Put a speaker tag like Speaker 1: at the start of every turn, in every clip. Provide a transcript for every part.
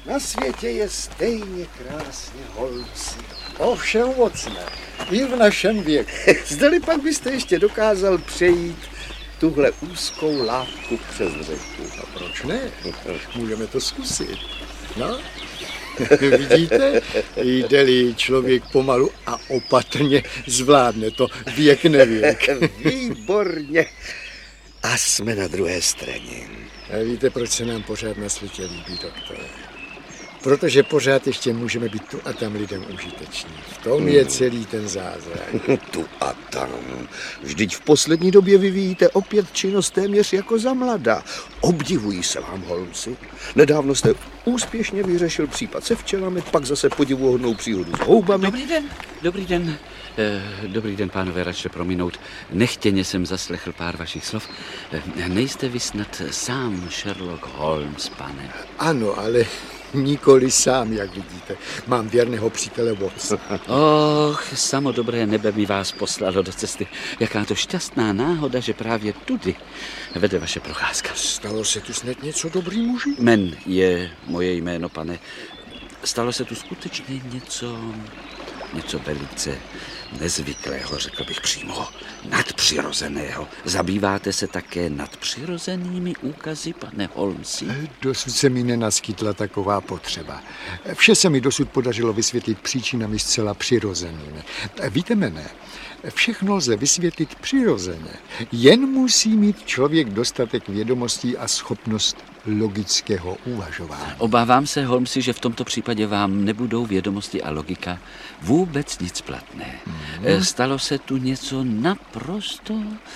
Speaker 1: Na světě je stejně krásně, holci. Ovšem mocné, i v našem věku. Zdali pak byste ještě dokázal přejít tuhle úzkou lávku přes řeku. A proč ne? Můžeme to zkusit. No, vidíte, jde-li člověk pomalu a opatrně, zvládne to věk nevěk. Výborně. A jsme na druhé straně. A víte, proč se nám pořád na světě líbí, doktore? Protože pořád ještě můžeme být tu a tam lidem užiteční. V tom je celý ten zázrak. Tu a tam. Vždyť v poslední době vyvíjíte opět činnost téměř jako za mladá. Obdivují se vám, Holmesi. Nedávno jste úspěšně vyřešil případ se včelami, pak zase podivuhodnou příhodu s houbami.
Speaker 2: Dobrý den. Dobrý den, pánové, račte prominout. Nechtěně jsem zaslechl pár vašich slov. Nejste vy snad sám Sherlock Holmes, pane?
Speaker 1: Ano, ale nikoli sám, jak vidíte. Mám věrného přítele Watsona.
Speaker 2: Och, samo dobré nebe mi vás poslalo do cesty. Jaká to šťastná náhoda, že právě tudy vede vaše procházka.
Speaker 1: Stalo se tu snad něco, dobrý muži?
Speaker 2: Men je moje jméno, pane. Stalo se tu skutečně něco velice nezvyklého, řekl bych přímo, nadpřirozeného. Zabýváte se také nadpřirozenými úkazy, pane Holmesi?
Speaker 1: Dosud se mi nenaskytla taková potřeba. Vše se mi dosud podařilo vysvětlit příčinami zcela přirozenými. Víte, mene, všechno lze vysvětlit přirozeně. Jen musí mít člověk dostatek vědomostí a schopnost logického uvažování.
Speaker 2: Obávám se, Holmesi, že v tomto případě vám nebudou vědomosti a logika vůbec nic platné. Stalo se tu něco naprosto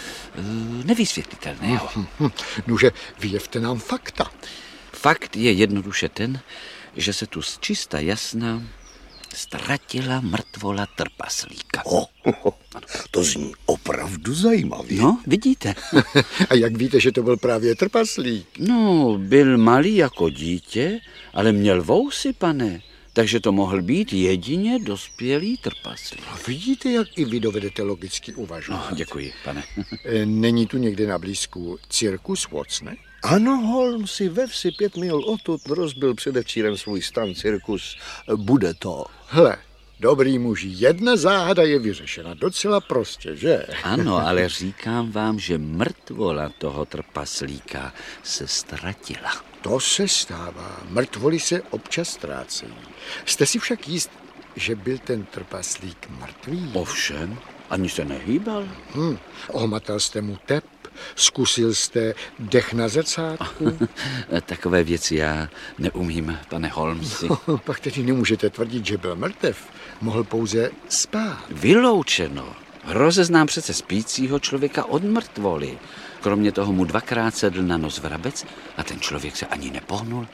Speaker 2: nevysvětlitelného.
Speaker 1: Nože, vyjevte nám fakta.
Speaker 2: Fakt je jednoduše ten, že se tu zčista jasna ztratila mrtvola trpaslíka.
Speaker 1: To zní opravdu zajímavě.
Speaker 2: No, vidíte.
Speaker 1: A jak víte, že to byl právě trpaslík?
Speaker 2: No, byl malý jako dítě, ale měl vousy, pane. Takže to mohl být jedině dospělý trpaslík.
Speaker 1: Vidíte, jak i vy dovedete logicky uvažovat.
Speaker 2: No, děkuji, pane.
Speaker 1: Není tu někde na blízku cirkus Watsone?
Speaker 3: Ano, Holmesi, ve vsi 5 mil odtud rozbil předevčírem svůj stan cirkus. Bude to.
Speaker 1: Hle, dobrý muži, jedna záhada je vyřešena docela prostě, že?
Speaker 2: Ano, ale říkám vám, že mrtvola toho trpaslíka se ztratila.
Speaker 1: To se stává. Mrtvoly se občas ztrácejí. Jste si však jist, že byl ten trpaslík mrtvý?
Speaker 2: Ovšem, ani se nehýbal.
Speaker 1: Ohmatal jste mu tep? Zkusil jste dech na zrcátku?
Speaker 2: Takové věci já neumím, pane Holmesi.
Speaker 1: Pak tedy nemůžete tvrdit, že byl mrtev. Mohl pouze spát.
Speaker 2: Vyloučeno. Rozeznám přece spícího člověka od mrtvoly. Kromě toho mu 2krát sedl na nos vrabec a ten člověk se ani nepohnul.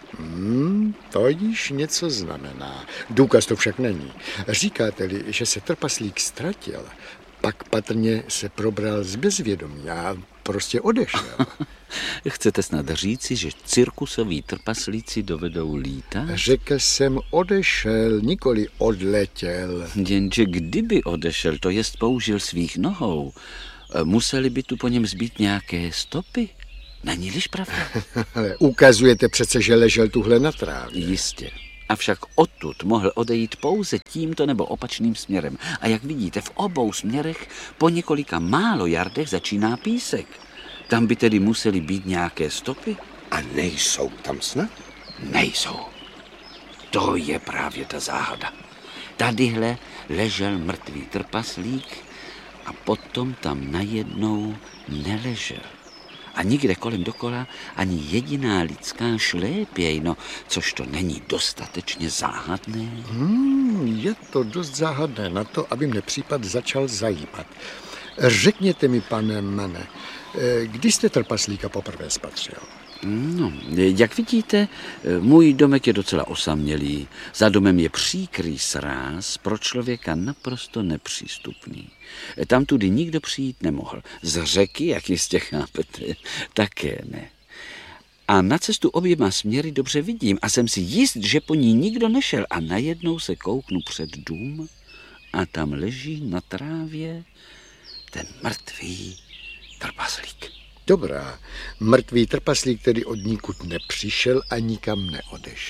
Speaker 1: To již něco znamená. Důkaz to však není. Říkáte-li, že se trpaslík ztratil, pak patrně se probral z bezvědomí a prostě odešel.
Speaker 2: Chcete snad říci, že cirkusoví trpaslíci dovedou lítat?
Speaker 1: Řekl jsem odešel, nikoli odletěl.
Speaker 2: Jenže kdyby odešel, to jest použil svých nohou, museli by tu po něm zbýt nějaké stopy. Není-liž pravda?
Speaker 1: Ale ukazujete přece, že ležel tuhle na trávě.
Speaker 2: Jistě. Avšak odtud mohl odejít pouze tímto nebo opačným směrem. A jak vidíte, v obou směrech po několika málo jardech začíná písek. Tam by tedy musely být nějaké stopy.
Speaker 3: A nejsou tam snad?
Speaker 2: Nejsou. To je právě ta záhada. Tadyhle ležel mrtvý trpaslík a potom tam najednou neležel. A nikde kolem dokola ani jediná lidská šlépěj, což to není dostatečně záhadné.
Speaker 1: Je to dost záhadné na to, aby mne případ začal zajímat. Řekněte mi, pane Mane, kdy jste trpaslíka poprvé spatřil?
Speaker 2: No, jak vidíte, můj domek je docela osamělý. Za domem je příkrý sráz, pro člověka naprosto nepřístupný. Tam tudy nikdo přijít nemohl. Z řeky, jak jistě chápete, také ne. A na cestu oběma směry dobře vidím a jsem si jist, že po ní nikdo nešel. A najednou se kouknu před dům a tam leží na trávě ten mrtvý trpaslík.
Speaker 1: Dobrá, mrtvý trpaslík tedy od nikud nepřišel a nikam neodešel.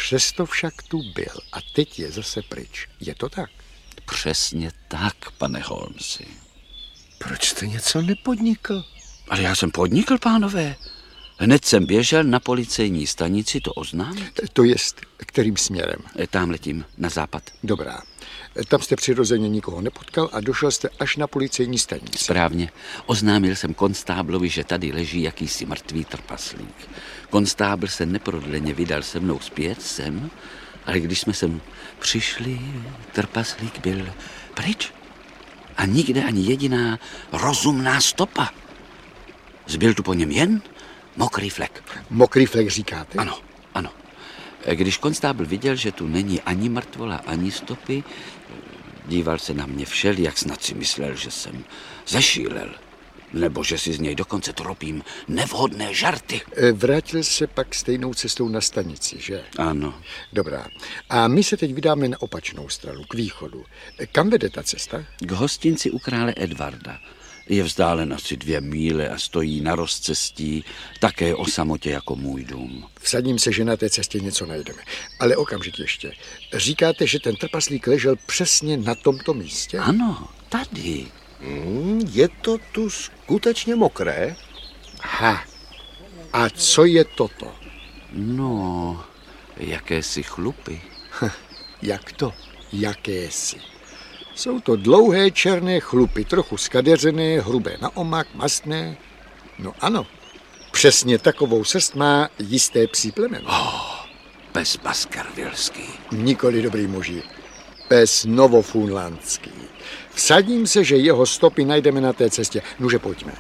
Speaker 1: Přesto však tu byl a teď je zase pryč. Je to tak?
Speaker 2: Přesně tak, pane Holmesi.
Speaker 1: Proč jste něco nepodnikl?
Speaker 2: Ale já jsem podnikl, pánové. Hned jsem běžel na policejní stanici to oznámit.
Speaker 1: To jest, kterým směrem?
Speaker 2: Tam letím, na západ.
Speaker 1: Dobrá. Tam jste přirozeně nikoho nepotkal a došel jste až na policejní stanici.
Speaker 2: Správně. Oznámil jsem konstáblovi, že tady leží jakýsi mrtvý trpaslík. Konstábl se neprodleně vydal se mnou zpět sem, ale když jsme sem přišli, trpaslík byl pryč. A nikde ani jediná rozumná stopa. Zbyl tu po něm jen mokrý flek.
Speaker 1: Mokrý flek říkáte?
Speaker 2: Ano, ano. Když konstábl viděl, že tu není ani mrtvola, ani stopy, díval se na mě všelijak, snad si myslel, že jsem zešílel. Nebo že si z něj dokonce tropím nevhodné žarty.
Speaker 1: Vrátil se pak stejnou cestou na stanici, že?
Speaker 2: Ano.
Speaker 1: Dobrá. A my se teď vydáme na opačnou stranu, k východu. Kam vede ta cesta?
Speaker 2: K hostinci u krále Edvarda. Je vzdálen asi 2 míle a stojí na rozcestí, také o samotě jako můj dům.
Speaker 1: Vsadím se, že na té cestě něco najdeme. Ale okamžik ještě. Říkáte, že ten trpaslík ležel přesně na tomto místě?
Speaker 2: Ano, tady.
Speaker 3: Je to tu skutečně mokré?
Speaker 1: Ha. A co je toto?
Speaker 2: No, jakési chlupy.
Speaker 1: Jak to? Jakési. Jsou to dlouhé černé chlupy, trochu skadeřené, hrubé na omak, mastné. No ano, přesně takovou srst má jisté psí plemeno.
Speaker 2: Pes baskervilský.
Speaker 1: Nikoli, dobrý muži, pes novofunlandský. Vsadím se, že jeho stopy najdeme na té cestě. Nuže, pojďme.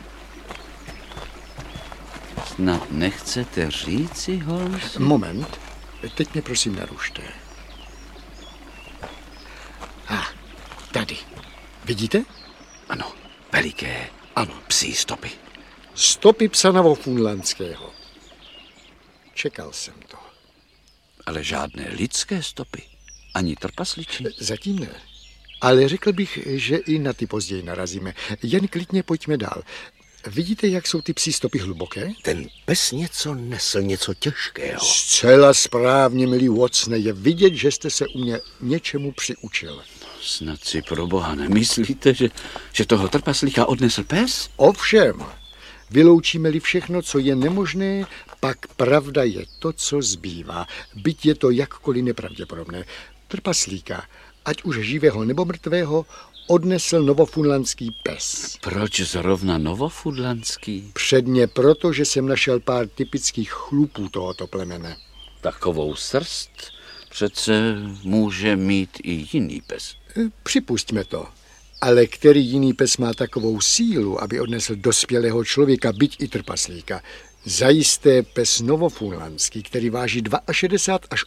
Speaker 2: Snad nechcete říci, Holmes?
Speaker 1: Moment, teď mě prosím narušte. Tady. Vidíte?
Speaker 2: Ano, veliké.
Speaker 1: Ano.
Speaker 2: Psí stopy.
Speaker 1: Stopy psa novofunlandského. Čekal jsem to.
Speaker 2: Ale žádné lidské stopy. Ani trpasličí.
Speaker 1: Zatím ne. Ale řekl bych, že i na ty později narazíme. Jen klidně pojďme dál. Vidíte, jak jsou ty psí stopy hluboké?
Speaker 3: Ten pes něco nesl, něco těžkého.
Speaker 1: Zcela správně, milý Watsone. Je vidět, že jste se u mě něčemu přiučil.
Speaker 2: Snad si pro boha nemyslíte, že toho trpaslíka odnesl pes?
Speaker 1: Ovšem, vyloučíme-li všechno, co je nemožné, pak pravda je to, co zbývá. Byť je to jakkoliv nepravděpodobné. Trpaslíka, ať už živého nebo mrtvého, odnesl novofunlandský pes.
Speaker 2: Proč zrovna novofunlandský?
Speaker 1: Předně proto, že jsem našel pár typických chlupů tohoto plemene.
Speaker 2: Takovou srst přece může mít i jiný pes.
Speaker 1: Připustíme to. Ale který jiný pes má takovou sílu, aby odnesl dospělého člověka, byť i trpaslíka? Zajisté pes novofunlandský, který váží 62 až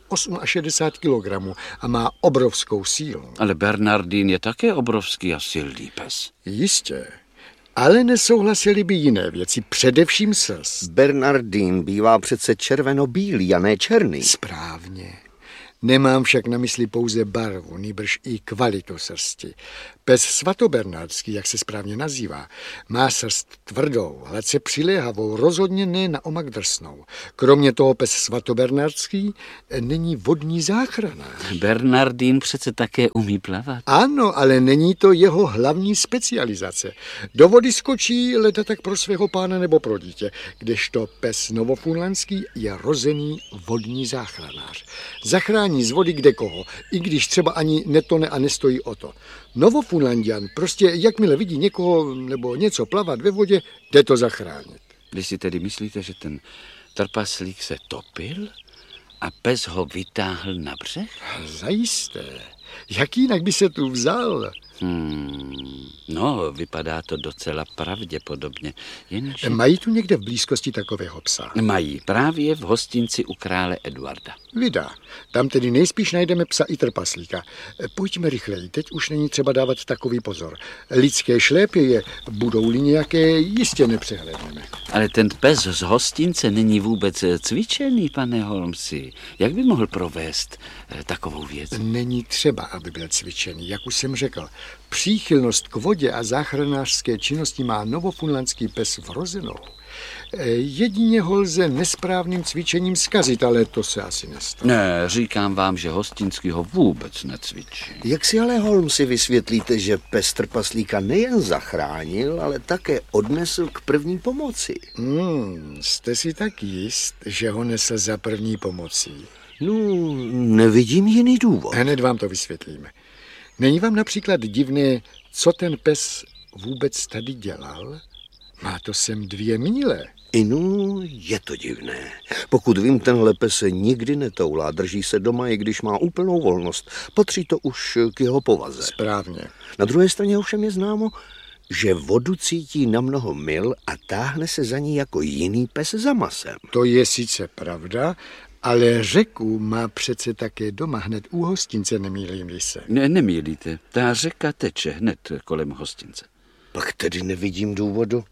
Speaker 1: 68 kg a má obrovskou sílu.
Speaker 2: Ale Bernardín je také obrovský a silný pes.
Speaker 1: Jistě. Ale nesouhlasili by jiné věci, především srst.
Speaker 3: Bernardín bývá přece červeno-bílý a ne černý.
Speaker 1: Správně. Nemám však na mysli pouze barvu, nýbrž i kvalitu srsti. Pes svatobernardský, jak se správně nazývá, má srst tvrdou, hladce přiléhavou, rozhodně ne na omak drsnou. Kromě toho pes svatobernardský není vodní záchrana.
Speaker 2: Bernardín přece také umí plavat.
Speaker 1: Ano, ale není to jeho hlavní specializace. Do vody skočí leda tak pro svého pána nebo pro dítě, kdežto pes novofunlandský je rozený vodní záchranář. Zachrání z vody kde koho, i když třeba ani netone a nestojí o to. Novofunlandian prostě jakmile vidí někoho nebo něco plavat ve vodě, jde to zachránit.
Speaker 2: Vy si tedy myslíte, že ten trpaslík se topil a pes ho vytáhl na břeh?
Speaker 1: Zajisté. Jak jinak by se tu vzal?
Speaker 2: No, vypadá to docela pravděpodobně. Jenže...
Speaker 1: Mají tu někde v blízkosti takového psa?
Speaker 2: Mají, právě v hostinci u krále Edvarda.
Speaker 1: Vida, tam tedy nejspíš najdeme psa i trpaslíka. Pojďme rychleji, teď už není třeba dávat takový pozor. Lidské šlépěje, budou-li nějaké, jistě nepřehlédneme.
Speaker 2: Ale ten pes z hostince není vůbec cvičený, pane Holmesi. Jak by mohl provést takovou věc?
Speaker 1: Není třeba, aby byl cvičený, jak už jsem řekl. Příchylnost k vodě a záchranářské činnosti má novofundlandský pes vrozenou. Jedině ho lze nesprávným cvičením zkazit, ale to se asi nestane.
Speaker 2: Ne, říkám vám, že Hostinský ho vůbec necvičí.
Speaker 3: Jak si ale, Holmesi, vysvětlíte, že pes trpaslíka nejen zachránil, ale také odnesl k první pomoci?
Speaker 1: Jste si tak jist, že ho nesl za první pomocí?
Speaker 3: No, nevidím jiný důvod.
Speaker 1: Hned vám to vysvětlíme. Není vám například divné, co ten pes vůbec tady dělal? Má to sem 2 míle.
Speaker 3: No, je to divné. Pokud vím, tenhle pes se nikdy netoulá, drží se doma, i když má úplnou volnost. Patří to už k jeho povaze.
Speaker 1: Správně.
Speaker 3: Na druhé straně ovšem je známo, že vodu cítí na mnoho mil a táhne se za ní jako jiný pes za masem.
Speaker 1: To je sice pravda, ale řeku má přece také doma hned u hostince, nemýlím-li se.
Speaker 2: Ne, nemýlíte. Ta řeka teče hned kolem Hostince.
Speaker 3: Pak tedy nevidím důvodu.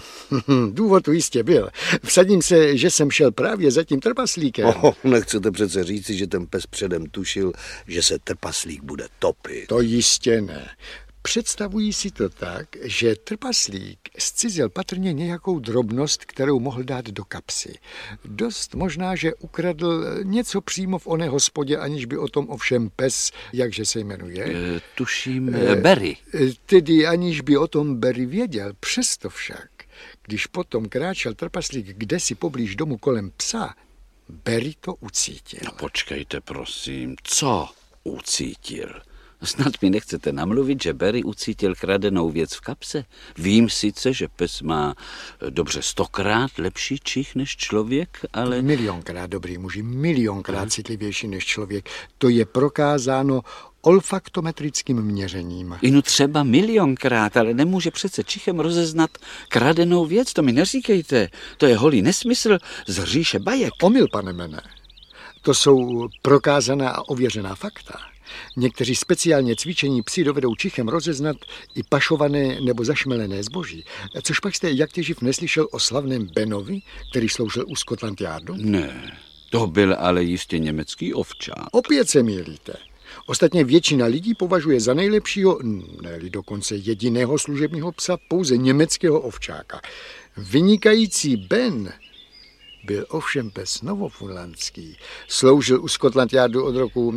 Speaker 1: Důvod tu jistě byl. Vsadím se, že jsem šel právě za tím trpaslíkem.
Speaker 3: Nechcete přece říci, že ten pes předem tušil, že se trpaslík bude topit.
Speaker 1: To jistě ne. Představují si to tak, že trpaslík zcizil patrně nějakou drobnost, kterou mohl dát do kapsy. Dost možná, že ukradl něco přímo v oné hospodě, aniž by o tom ovšem pes, jakže se jmenuje?
Speaker 2: Tuším, Berry.
Speaker 1: Tedy aniž by o tom Berry věděl. Přesto však, když potom kráčel trpaslík kdesi poblíž domu kolem psa, Berry to ucítil.
Speaker 2: No počkejte, prosím, co ucítil? Snad mi nechcete namluvit, že Berry ucítil kradenou věc v kapse. Vím sice, že pes má dobře 100krát lepší čich než člověk, ale...
Speaker 1: Milionkrát, dobrý muži, milionkrát citlivější než člověk. To je prokázáno olfaktometrickým měřením.
Speaker 2: No třeba milionkrát, ale nemůže přece čichem rozeznat kradenou věc, to mi neříkejte. To je holý nesmysl z říše bajek.
Speaker 1: Omyl, pane mene. To jsou prokázaná a ověřená fakta. Někteří speciálně cvičení psi dovedou čichem rozeznat i pašované nebo zašmelené zboží. Což pak jste jak těživ neslyšel o slavném Benovi, který sloužil u Scotland Yardu?
Speaker 2: Ne, to byl ale jistě německý ovčák.
Speaker 1: Opět se mýlíte. Ostatně většina lidí považuje za nejlepšího, ne-li dokonce jediného služebního psa, pouze německého ovčáka. Vynikající Ben byl ovšem pes novofundlandský. Sloužil u Scotland Yardu od roku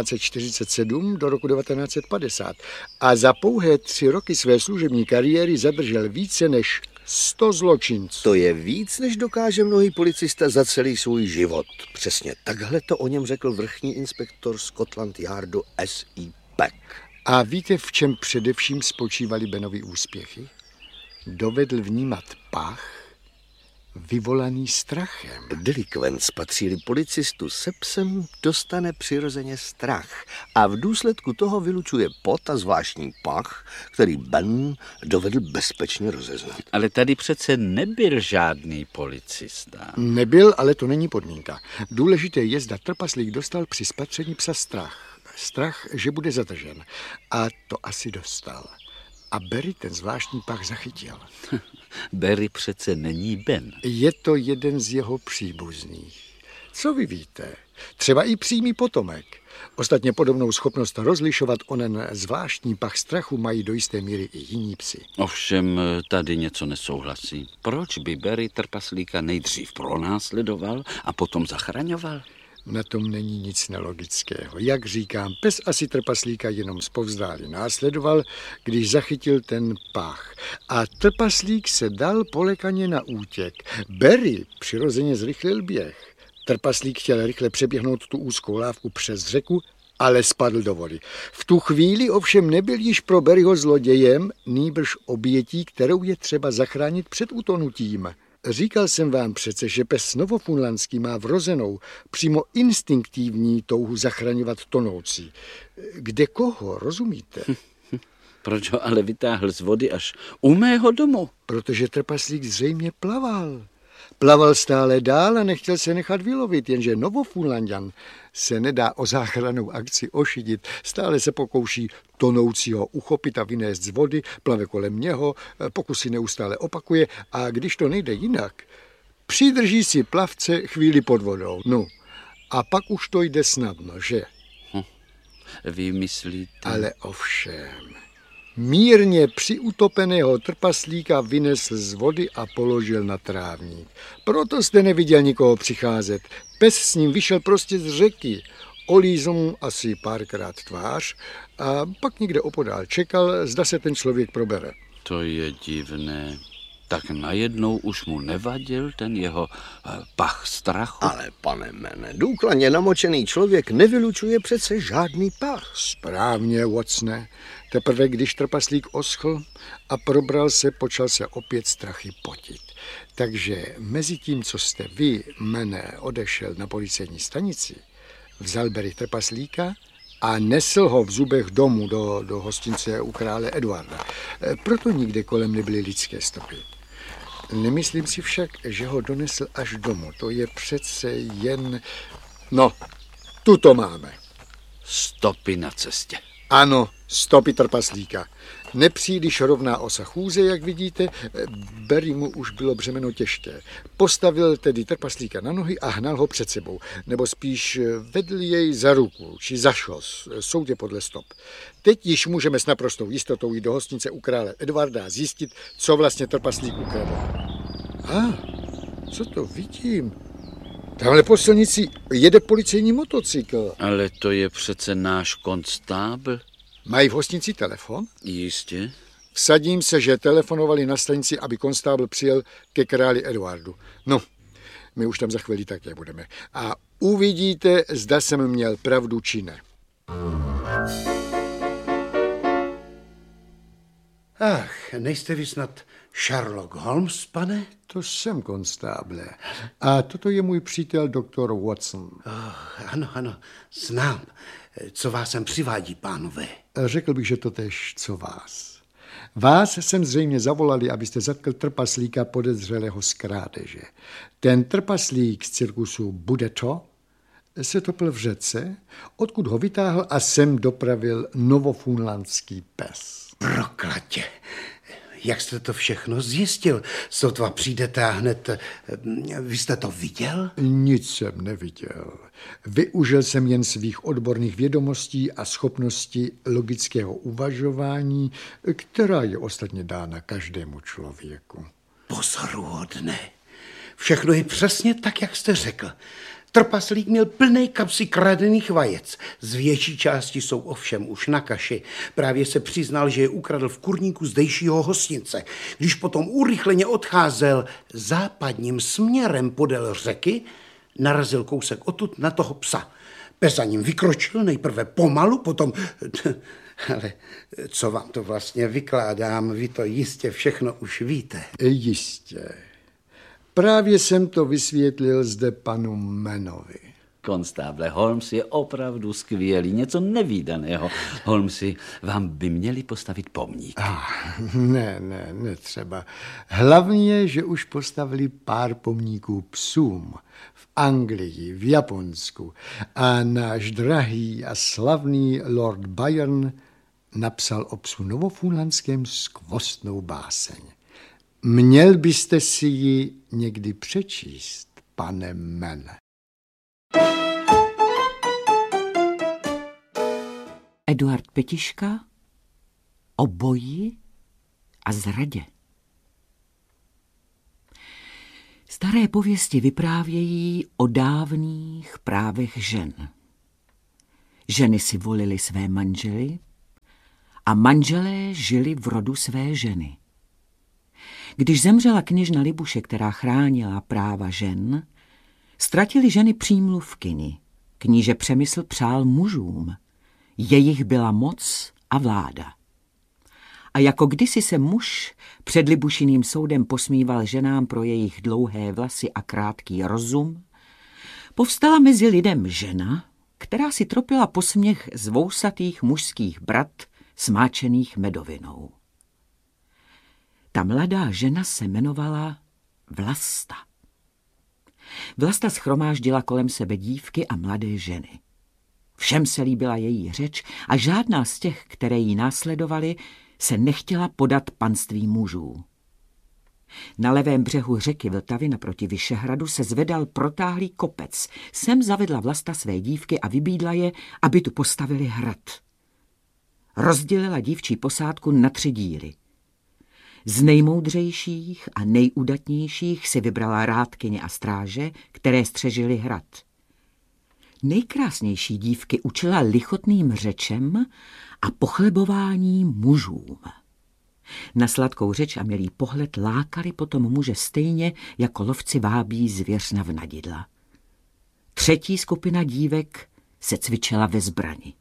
Speaker 1: 1947 do roku 1950 a za pouhé 3 roky své služební kariéry zadržel více než 100 zločinců.
Speaker 3: To je víc, než dokáže mnohý policista za celý svůj život. Přesně takhle to o něm řekl vrchní inspektor Scotland Yardu S.E. Peck.
Speaker 1: A víte, v čem především spočívaly Benovy úspěchy? Dovedl vnímat pach, vyvolaný strachem.
Speaker 3: Delikvent, patří-li policistu se psem, dostane přirozeně strach a v důsledku toho vylučuje pot a zvláštní pach, který Ben dovedl bezpečně rozeznat.
Speaker 2: Ale tady přece nebyl žádný policista.
Speaker 1: Nebyl, ale to není podmínka. Důležité je, zda trpaslík dostal při spatření psa strach. Strach, že bude zadržen. A to asi dostal. A Berry ten zvláštní pach zachytil.
Speaker 2: Berry přece není Ben.
Speaker 1: Je to jeden z jeho příbuzných. Co vy víte? Třeba i přímý potomek. Ostatně podobnou schopnost rozlišovat onen zvláštní pach strachu mají do jisté míry i jiní psi.
Speaker 2: Ovšem tady něco nesouhlasí. Proč by Berry trpaslíka nejdřív pronásledoval a potom zachraňoval?
Speaker 1: Na tom není nic nelogického. Jak říkám, pes asi trpaslíka jenom zpovzdálí následoval, když zachytil ten pach. A trpaslík se dal polekaně na útěk. Berry přirozeně zrychlil běh. Trpaslík chtěl rychle přeběhnout tu úzkou lávku přes řeku, ale spadl do vody. V tu chvíli ovšem nebyl již pro Berryho zlodějem, nýbrž obětí, kterou je třeba zachránit před utonutím. Říkal jsem vám přece, že pes novofundlandský má vrozenou, přímo instinktivní touhu zachraňovat tonoucí. Kde koho, rozumíte?
Speaker 2: Proč ho ale vytáhl z vody až u mého domu?
Speaker 1: Protože trpaslík zřejmě plaval. Plaval stále dál a nechtěl se nechat vylovit, jenže Novofundlanďan se nedá o záchrannou akci ošidit. Stále se pokouší tonoucího uchopit a vynést z vody, plave kolem něho, pokusy neustále opakuje a když to nejde jinak, přidrží si plavce chvíli pod vodou. No, a pak už to jde snadno, že?
Speaker 2: Vy myslíte?
Speaker 1: Ale ovšem, Mírně přiutopeného trpaslíka vynesl z vody a položil na trávník. Proto jste neviděl nikoho přicházet. Pes s ním vyšel prostě z řeky. Olízl mu asi párkrát tvář a pak někde opodál čekal, zda se ten člověk probere.
Speaker 2: To je divné. Tak najednou už mu nevadil ten jeho pach strachu.
Speaker 3: Ale pane Mene, důkladně namočený člověk nevylučuje přece žádný pach.
Speaker 1: Správně, Watsone. Teprve když trpaslík oschl a probral se, počal se opět strachy potit. Takže mezi tím, co jste vy, Mene, odešel na policejní stanici, vzal Berry trpaslíka a nesl ho v zubech domů do hostince u krále Eduarda. Proto nikde kolem nebyly lidské stopy. Nemyslím si však, že ho donesl až domů. To je přece jen... No, tu to máme.
Speaker 2: Stopy na cestě.
Speaker 1: Ano, stopy trpaslíka. Nepříliš rovná osa chůze, jak vidíte, Berry mu už bylo břemeno těžké. Postavil tedy trpaslíka na nohy a hnal ho před sebou, nebo spíš vedl jej za ruku, či za šlos, soudě podle stop. Teď již můžeme s naprostou jistotou jít do hostince u krále Eduarda a zjistit, co vlastně trpaslík ukradl. Co to vidím? Tamhle po silnici jede policejní motocykl.
Speaker 2: Ale to je přece náš konstábl.
Speaker 1: Mají v hostinci telefon?
Speaker 2: Jistě.
Speaker 1: Vsadím se, že telefonovali na stanici, aby konstábl přijel ke králi Eduardu. No, my už tam za chvíli také budeme. A uvidíte, zda jsem měl pravdu, či ne.
Speaker 4: Ach, nejste vy snad Sherlock Holmes, pane?
Speaker 1: To jsem, konstáble. A toto je můj přítel doktor Watson.
Speaker 4: Ano, znám. Co vás sem přivádí, pánové?
Speaker 1: Řekl bych, že to tež, co vás. Vás jsem zřejmě zavolali, abyste zatkl trpaslíka podezřelého z krádeže. Ten trpaslík z cirkusu Budeto se topil v řece, odkud ho vytáhl a sem dopravil novofunlandský pes.
Speaker 4: Proklatě. Jak jste to všechno zjistil? Sotva přijdete a hned... Vy jste to viděl?
Speaker 1: Nic jsem neviděl. Využil jsem jen svých odborných vědomostí a schopnosti logického uvažování, která je ostatně dána každému člověku.
Speaker 4: Pozoruhodné. Všechno je přesně tak, jak jste řekl. Trpaslík měl plné kapsy kradených vajec. Z větší části jsou ovšem už na kaši. Právě se přiznal, že je ukradl v kurníku zdejšího hostince. Když potom urychleně odcházel západním směrem podél řeky, narazil kousek odtud na toho psa. Pes za ním vykročil, nejprve pomalu, potom... Ale co vám to vlastně vykládám, vy to jistě všechno už víte.
Speaker 1: Jistě. Právě jsem to vysvětlil zde panu Menovi.
Speaker 2: Konstáble, Holmes je opravdu skvělý, něco nevídaného. Holmesi, vám by měli postavit pomník.
Speaker 1: Ne třeba. Hlavně je, že už postavili pár pomníků psům v Anglii, v Japonsku a náš drahý a slavný Lord Byron napsal o psu novofunlandském skvostnou báseň. Měl byste si ji někdy přečíst, pane Mene.
Speaker 5: Eduard Petiška o boji a zradě. Staré pověsti vyprávějí o dávných právech žen. Ženy si volily své manžely a manželé žili v rodu své ženy. Když zemřela kněžna Libuše, která chránila práva žen, ztratili ženy přímluvkyni. Kníže Přemysl přál mužům. Jejich byla moc a vláda. A jako kdysi se muž před Libušiným soudem posmíval ženám pro jejich dlouhé vlasy a krátký rozum, povstala mezi lidem žena, která si tropila posměch z vousatých mužských brat smáčených medovinou. Ta mladá žena se jmenovala Vlasta. Vlasta shromáždila kolem sebe dívky a mladé ženy. Všem se líbila její řeč a žádná z těch, které jí následovali, se nechtěla podat panství mužů. Na levém břehu řeky Vltavy naproti Vyšehradu se zvedal protáhlý kopec. Sem zavedla Vlasta své dívky a vybídla je, aby tu postavili hrad. rozdělila dívčí posádku na 3 díly. Z nejmoudřejších a nejúdatnějších si vybrala rádkyně a stráže, které střežily hrad. Nejkrásnější dívky učila lichotným řečem a pochlebováním mužům. Na sladkou řeč a milý pohled lákali potom muže stejně, jako lovci vábí zvěř na vnadidla. 3. skupina dívek se cvičila ve zbrani.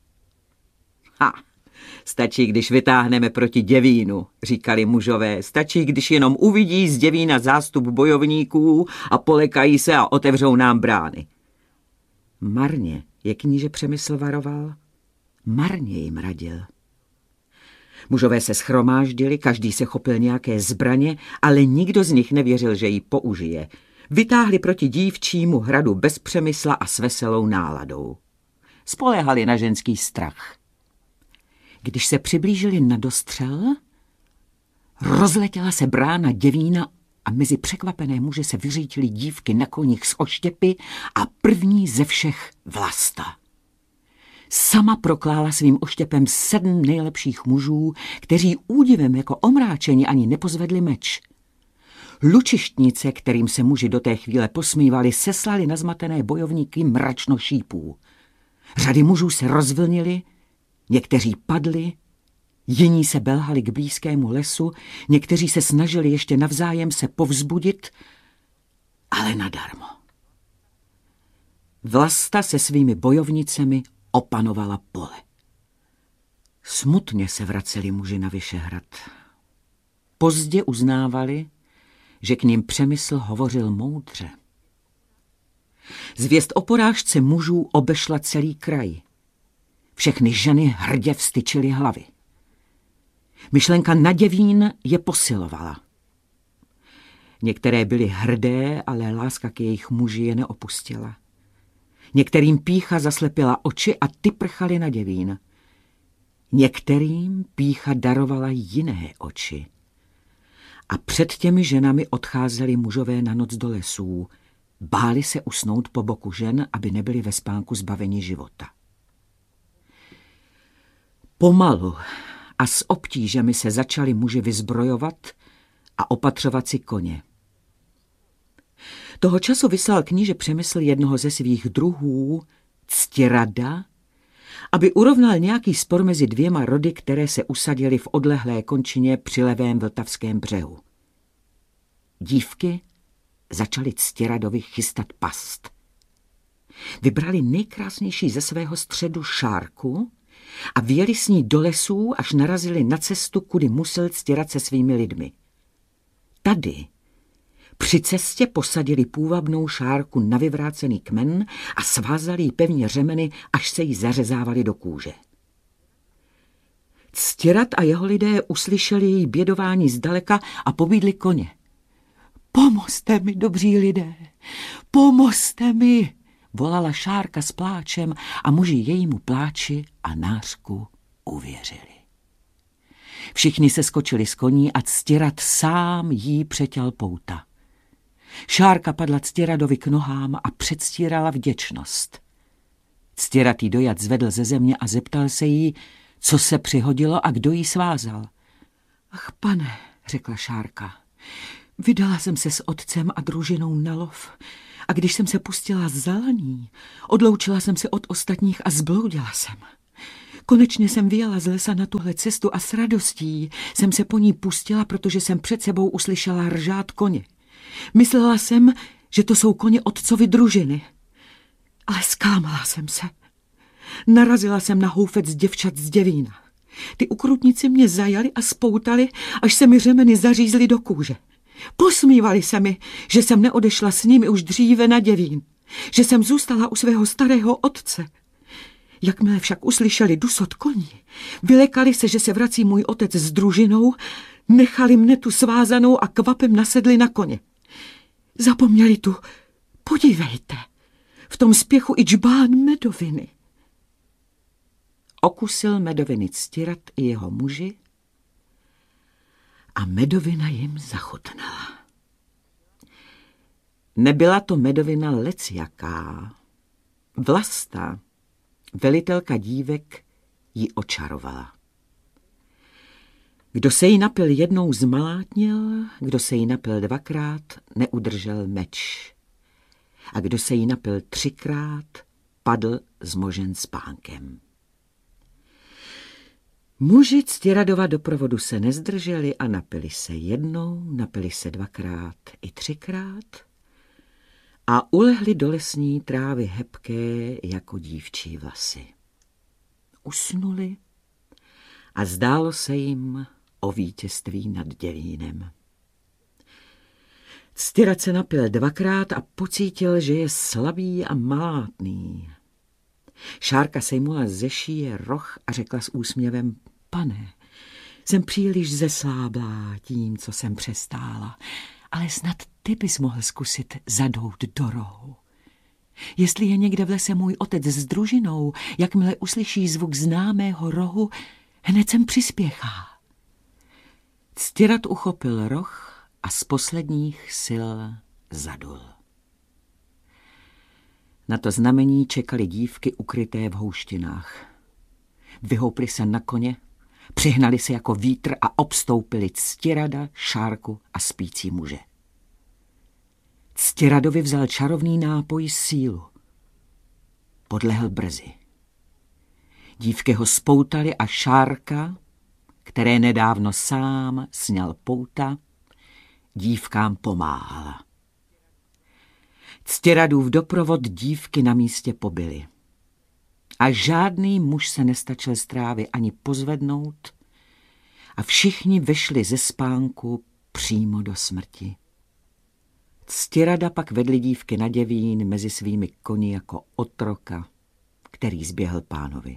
Speaker 5: Stačí, když vytáhneme proti Děvínu, říkali mužové. Stačí, když jenom uvidí z Děvína zástup bojovníků a polekají se a otevřou nám brány. Marně je kníže Přemysl varoval, marně jim radil. Mužové se shromáždili, každý se chopil nějaké zbraně, ale nikdo z nich nevěřil, že ji použije. Vytáhli proti dívčímu hradu bez Přemysla a s veselou náladou. Spoléhali na ženský strach. Když se přiblížili na dostřel, rozletěla se brána Děvína a mezi překvapené muže se vyřítily dívky na koních z oštěpy a první ze všech Vlasta. Sama proklála svým oštěpem 7 nejlepších mužů, kteří údivem jako omráčeni ani nepozvedli meč. Lučištnice, kterým se muži do té chvíle posmívali, seslali na zmatené bojovníky mračno šípů. Řady mužů se rozvlnily, někteří padli, jiní se belhali k blízkému lesu, někteří se snažili ještě navzájem se povzbudit, ale nadarmo. Vlasta se svými bojovnicemi opanovala pole. Smutně se vraceli muži na Vyšehrad. Pozdě uznávali, že k ním Přemysl hovořil moudře. Zvěst o porážce mužů obešla celý kraj. Všechny ženy hrdě vztyčily hlavy. Myšlenka na Děvín je posilovala. Některé byly hrdé, ale láska k jejich muži je neopustila. Některým pýcha zaslepila oči a ty prchali na Děvín. Některým pýcha darovala jiné oči. A před těmi ženami odcházeli mužové na noc do lesů. Báli se usnout po boku žen, aby nebyli ve spánku zbaveni života. Pomalu a s obtížemi se začali muži vyzbrojovat a opatřovat si koně. Toho času vyslal kníže Přemysl jednoho ze svých druhů, Ctirada, aby urovnal nějaký spor mezi 2 rody, které se usadily v odlehlé končině při levém vltavském břehu. Dívky začaly Ctiradovi chystat past. Vybrali nejkrásnější ze svého středu Šárku a vyjeli s ní do lesů, až narazili na cestu, kudy musel Ctirad se svými lidmi. Tady při cestě posadili půvabnou Šárku na vyvrácený kmen a svázali jí pevně řemeny, až se jí zařezávali do kůže. Ctirad a jeho lidé uslyšeli její bědování zdaleka a pobídli koně. Pomozte mi, dobří lidé, pomozte mi, volala Šárka s pláčem a muži jejímu pláči a nářku uvěřili. Všichni se skočili z koní a Ctirad sám jí přetěl pouta. Šárka padla Ctiradovi k nohám a předstírala vděčnost. Ctirad jí dojat zvedl ze země a zeptal se jí, co se přihodilo a kdo jí svázal. Ach, pane, řekla Šárka, vydala jsem se s otcem a družinou na lov a když jsem se pustila za laní, odloučila jsem se od ostatních a zbloudila jsem. Konečně jsem vyjela z lesa na tuhle cestu a s radostí jsem se po ní pustila, protože jsem před sebou uslyšela ržát koně. Myslela jsem, že to jsou koně otcovy družiny. Ale zklamala jsem se. Narazila jsem na houfec děvčat z Děvína. Ty ukrutníci mě zajali a spoutali, až se mi řemeny zařízly do kůže. Posmívali se mi, že jsem neodešla s nimi už dříve na Děvín, že jsem zůstala u svého starého otce. Jakmile však uslyšeli dusot koní, vylekali se, že se vrací můj otec s družinou, nechali mne tu svázanou a kvapem nasedli na koně. Zapomněli tu, podívejte, v tom spěchu i džbán medoviny. Okusil medoviny Ctirad i jeho muži a medovina jim zachutnala. Nebyla to medovina lecjaká. Vlasta, velitelka dívek, ji očarovala. Kdo se jí napil jednou, zmalátnil, kdo se jí napil 2krát, neudržel meč. A kdo se jí napil 3krát, padl zmožen spánkem. Muži Ctiradova doprovodu se nezdrželi a napili se jednou, napili se 2krát i 3krát a ulehli do lesní trávy hebké jako dívčí vlasy. Usnuli a zdálo se jim o vítězství nad Děvínem. Ctirad se napil 2krát a pocítil, že je slabý a malátný. Šárka sejmula ze šíje roh a řekla s úsměvem: Pane, jsem příliš zesláblá tím, co jsem přestála, ale snad ty bys mohl zkusit zadout do rohu. Jestli je někde v lese můj otec s družinou, jakmile uslyší zvuk známého rohu, hned sem přispěchá. Ctirad uchopil roh a z posledních sil zadul. Na to znamení čekali dívky ukryté v houštinách. Vyhoupli se na koně, přihnali se jako vítr a obstoupili Ctirada, Šárku a spící muže. Ctiradovi vzal čarovný nápoj sílu. Podlehl brzy. Dívky ho spoutaly a Šárka, které nedávno sám sňal pouta, dívkám pomáhala. Ctiradův doprovod dívky na místě pobily. A žádný muž se nestačil z trávy ani pozvednout a všichni vešli ze spánku přímo do smrti. Ctirada pak vedli dívky na Děvín mezi svými koni jako otroka, který zběhl pánovi.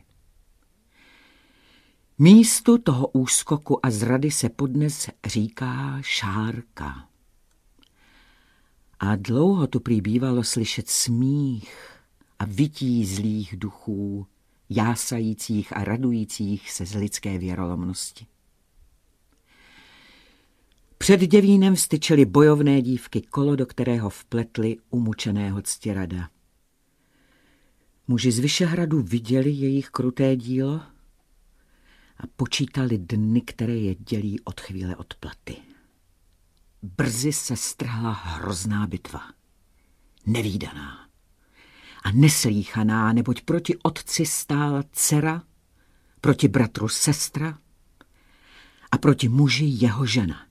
Speaker 5: Místu toho úskoku a zrady se podnes říká Šárka. A dlouho tu prý bývalo slyšet smích a vytí zlých duchů, jásajících a radujících se z lidské věrolomnosti. Před Děvínem vstyčily bojovné dívky kolo, do kterého vpletli umučeného Ctirada. Muži z Vyšehradu viděli jejich kruté dílo a počítali dny, které je dělí od chvíle odplaty. Brzy se strhla hrozná bitva, nevídaná a neslýchaná, neboť proti otci stála dcera, proti bratru sestra a proti muži jeho žena.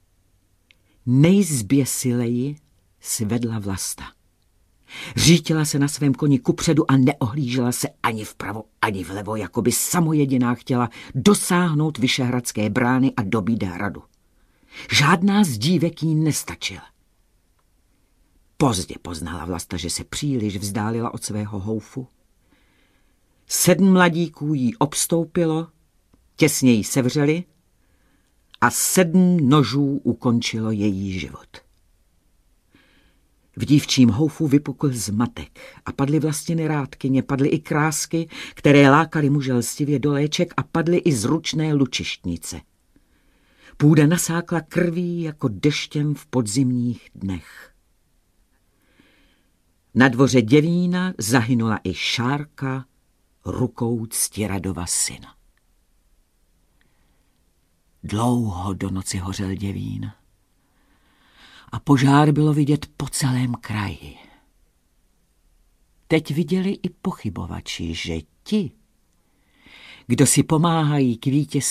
Speaker 5: Nejzběsileji svedla Vlasta. Řítila se na svém koni kupředu a neohlížela se ani vpravo, ani vlevo, jako by samojediná chtěla dosáhnout Vyšehradské brány a dobít hradu. Žádná z dívek jí nestačila. Pozdě poznala Vlasta, že se příliš vzdálila od svého houfu. 7 mladíků jí obstoupilo, těsně jí sevřeli a 7 nožů ukončilo její život. V dívčím houfu vypukl zmatek a padly Vlastiny rádkyně, padly i krásky, které lákaly muže lstivě do léček a padly i zručné lučištnice. Půda nasákla krví jako deštěm v podzimních dnech. Na dvoře Děvína zahynula i Šárka rukou Ctiradova syna. Dlouho do noci hořel Děvín a požár bylo vidět po celém kraji. Teď viděli i pochybovači, že ti, kdo si pomáhají k vítězství,